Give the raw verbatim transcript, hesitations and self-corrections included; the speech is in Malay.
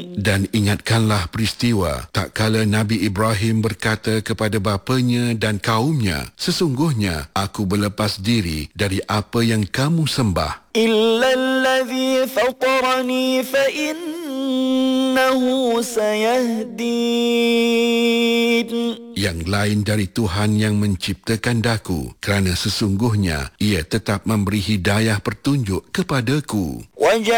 Dan ingatkanlah peristiwa tak kala Nabi Ibrahim berkata kepada bapanya dan kaumnya, sesungguhnya aku berlepas diri dari apa yang kamu sembah. إلا الذي فطرني فإنه سيهدين. Yang lain dari Tuhan yang menciptakan daku, kerana sesungguhnya ia tetap memberi hidayah petunjuk kepadaku.